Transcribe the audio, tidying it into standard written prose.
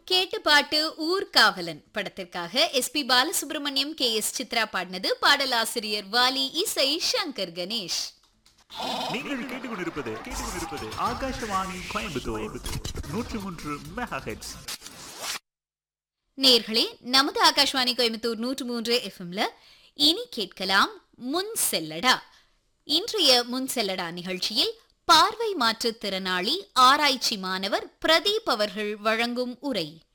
கேட்டு பாட்டு ஊர்காவலன் படத்திற்காக எஸ்பி பாலசுப்ரமணியம் கே.எஸ். சித்ரா பாடினது. பாடலாசிரியர் வாலி, இசை சங்கர் கணேஷ். நீங்கள் கேட்டுக்கொண்டிருப்பது ஆகாஷவாணி கோயம்புத்தூர் 103 மெகாஹெர்ட்ஸ். நேர்களே, நமது ஆகாஷ்வாணி கோயம்புத்தூர் 103 எஃப்எம்ல இனி கேட்கலாம் முன் செல்லடா. இன்றைய முன் செல்லடா நிகழ்ச்சியில் பார்வை மாற்றுத்திறனாளி ஆராய்ச்சி மாணவர் பிரதீப் அவர்கள் வழங்கும் உரை.